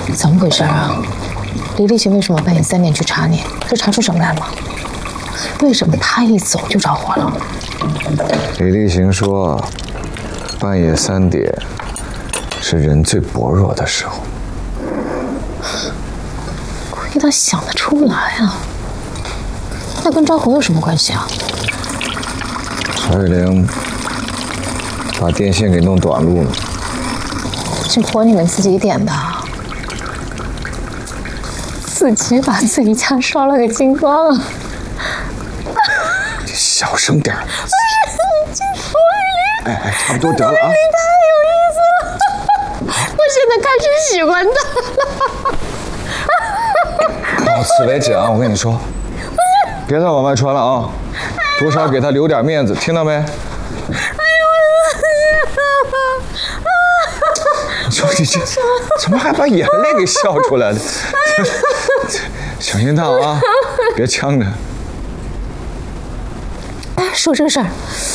怎么回事啊？李立行为什么半夜3点去查你？是查出什么来了吗？为什么他一走就着火了？ 李立行说，半夜3点是人最薄弱的时候。 估计他想得出来啊。那跟招红有什么关系啊？ 曹玉玲把电线给弄短路了。 这火你们自己点的，自己把自己家烧了个精光啊！ 小声点。 你这曹玉玲， 哎，差不多得了啊！ 你太有意思了，我现在开始喜欢他了。 到此为止啊！我跟你说，别再往外传了啊！多少给他留点面子，听到没？哎呦，你说你这怎么还把眼泪给笑出来了？小心烫啊，别呛着。 哎，说这个事儿，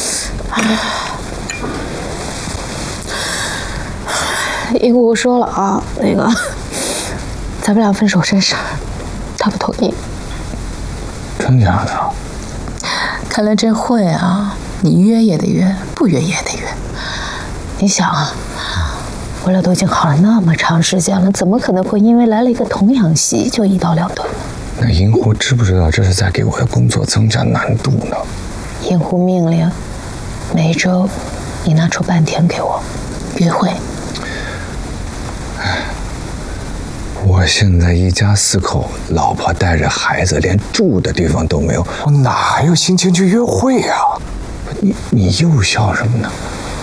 英姑说了啊，那个咱们俩分手这事儿，他不同意。 真假的？ 看来这会啊，你约也得约，不约也得约。你想啊，我俩都已经好了那么长时间了，怎么可能会因为来了一个童养媳就一刀两断？ 那银狐知不知道这是在给我的工作增加难度呢？ 银狐命令，每周你拿出半天给我约会。 我现在一家4口，老婆带着孩子，连住的地方都没有，我哪还有心情去约会呀？你又笑什么呢？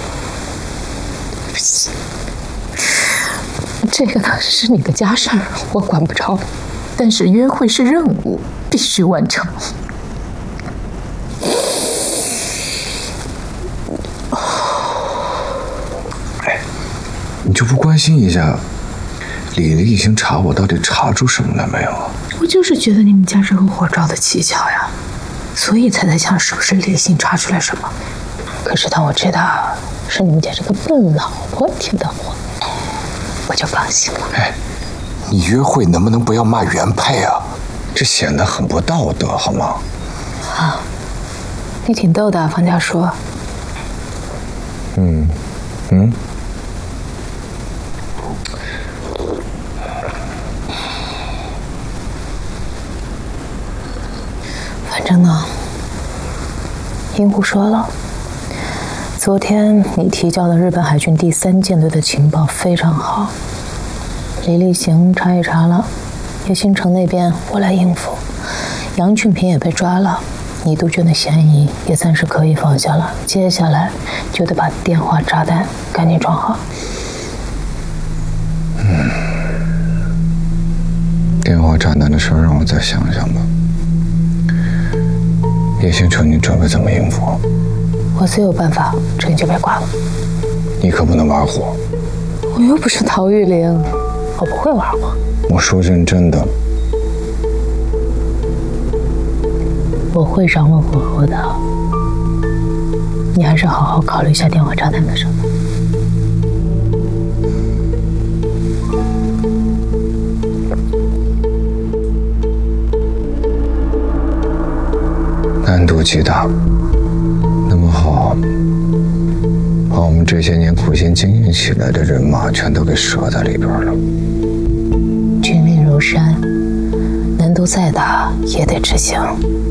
这个呢是你的家事儿，我管不着。但是约会是任务，必须完成。 哎，你就不关心一下李立行查我到底查出什么来没有啊？ 我就是觉得你们家这个火着的蹊跷呀，所以才在想是不是李立行查出来什么。可是当我知道是你们家这个笨老婆添的祸，我就放心了。 哎，你约会能不能不要骂原配啊？这显得很不道德，好吗？ 啊，你挺逗的，方家叔。反正呢，银狐说了，昨天你提交的日本海军第3舰队的情报非常好，李立行查也查了，叶星城那边我来应付，杨俊平也被抓了，你杜鹃的嫌疑也暂时可以放下了，接下来就得把电话炸弹赶紧装好。 电话炸弹的事让我再想想吧。叶星城，你准备怎么应付？ 我自有办法，这你就别管了。 你可不能玩火。 我又不是陶玉玲，我不会玩火。 我说认真的。 我会掌握火候的，你还是好好考虑一下电话炸弹的事吧。 难度极大，那么好，把我们这些年苦心经营起来的人马全都给折在里边了。 军令如山，难度再大也得执行。